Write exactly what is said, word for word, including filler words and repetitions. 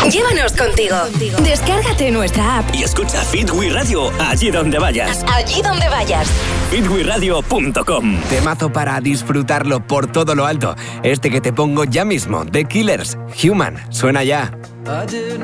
Llévanos contigo. Descárgate nuestra app y escucha Fit We Radio allí donde vayas. Allí donde vayas. fit we radio punto com. Temazo para disfrutarlo por todo lo alto. Este que te pongo ya mismo, The Killers, Human, suena ya.